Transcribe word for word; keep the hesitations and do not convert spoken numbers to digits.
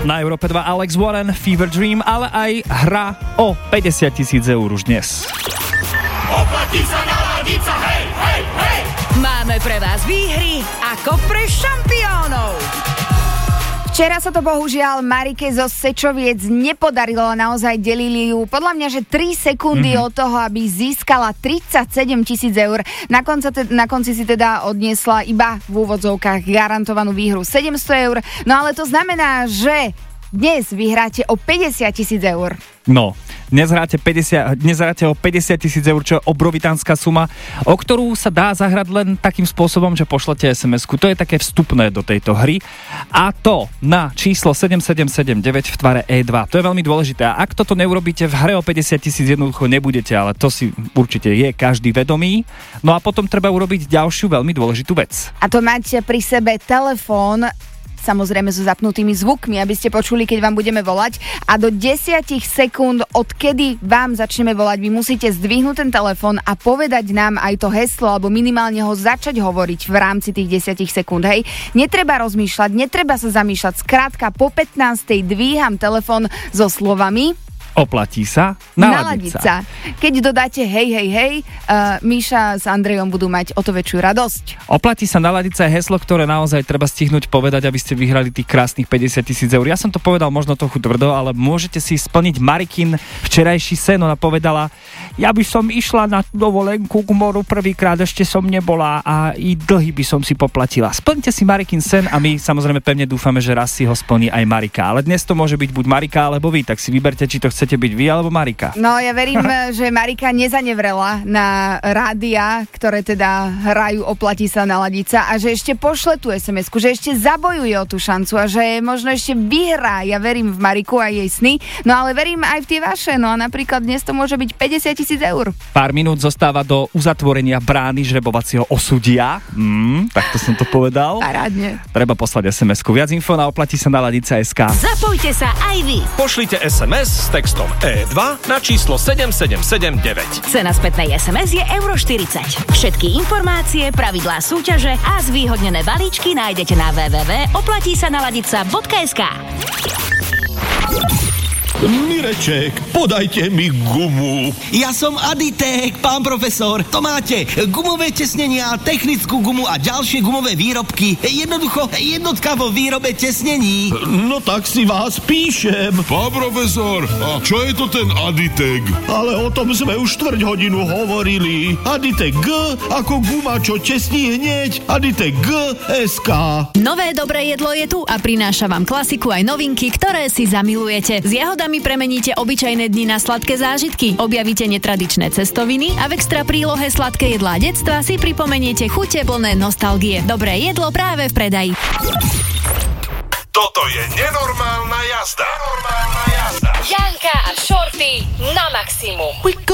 Na Európe dva Alex Warren, Fever Dream, ale aj hra o päťdesiat tisíc eur už dnes. Oplatí sa naladiť sa, hej, hej, hej! Máme pre vás výhry ako pre šampiónov. Včera sa to bohužiaľ Marike zo Sečoviec nepodarilo, naozaj delili ju podľa mňa, že tri sekundy mm-hmm. od toho, aby získala tridsaťsedem tisíc eur. Na konci, te, na konci si teda odniesla iba v úvodzovkách garantovanú výhru sedemsto eur, no ale to znamená, že dnes vyhráte o päťdesiat tisíc eur. No, dnes hráte, päťdesiat, dnes hráte o päťdesiat tisíc eur, čo je obrovitánska suma, o ktorú sa dá zahrať len takým spôsobom, že pošlete es em esku. To je také vstupné do tejto hry. A to na číslo sedem sedem sedem deväť v tvare é dva. To je veľmi dôležité. A ak toto neurobíte, v hre o päťdesiat tisíc jednoducho nebudete, ale to si určite je každý vedomý. No a potom treba urobiť ďalšiu veľmi dôležitú vec. A to máte pri sebe telefón, samozrejme so zapnutými zvukmi, aby ste počuli, keď vám budeme volať. A do desať sekúnd, odkedy vám začneme volať, vy musíte zdvihnúť ten telefón a povedať nám aj to heslo, alebo minimálne ho začať hovoriť v rámci tých desať sekúnd. Hej, netreba rozmýšľať, netreba sa zamýšľať. Skrátka, po pätnástej dvíham telefón so slovami: oplatí sa naladiť sa. Keď dodáte hej, hej, hej, uh, Míša s Andrejom budú mať o to väčšiu radosť. Oplatí sa naladiť sa je heslo, ktoré naozaj treba stihnúť povedať, aby ste vyhrali tých krásnych päťdesiat tisíc eur. Ja som to povedal možno trochu tvrdo, ale môžete si splniť Marikin včerajší sen. Ona povedala: ja by som išla na dovolenku k moru prvýkrát, ešte som nebola a i dlhy by som si poplatila. Splňte si Marikin sen a my samozrejme pevne dúfame, že raz si ho splní aj Marika. Ale dnes to môže byť buď Marika alebo vy, tak si vyberte, či to chcete byť vy alebo Marika. No ja verím, že Marika nezanevrela na rádia, ktoré teda hrajú Oplatí sa naladiť sa, a že ešte pošle tú es em esku, že ešte zabojuje o tú šancu a že možno ešte vyhrá. Ja verím v Mariku a jej sny, no ale verím aj v tie vaše. No a napríklad dnes to môže byť päťdesiat tisíc eur. Pár minút zostáva do uzatvorenia brány žrebovacieho osudia. Mm, takto som to povedal. Parádne. Treba poslať es em esku. Viac info na Oplatí sa naladiť sa bodka es ká. Zapojte sa aj vy. Pošlite es em es s textom é dva na číslo sedem sedem sedem deväť. Cena spätnej es em es je euro štyridsať. Všetky informácie, pravidlá súťaže a zvýhodnené balíčky nájdete na w w w bodka oplatí sa naladiť sa bodka es ká. Mireček, podajte mi gumu. Ja som Aditek, pán profesor. To máte gumové tesnenia, technickú gumu a ďalšie gumové výrobky. Jednoducho jednotka vo výrobe tesnení. No tak si vás píšem. Pán profesor, a čo je to ten Aditek? Ale o tom sme už štvrť hodinu hovorili. Aditek G ako guma, čo tesní hneď. Aditek G es ká. Nové dobré jedlo je tu a prináša vám klasiku aj novinky, ktoré si zamilujete. S jahodami premeníte obyčajné dni na sladké zážitky, objavíte netradičné cestoviny a v extra prílohe sladké jedlá detstva si pripomeniete chute plné nostalgie. Dobré jedlo práve v predaji. Toto je nenormálna jazda. Nenormálna jazda. Janka a Shorty na maximum.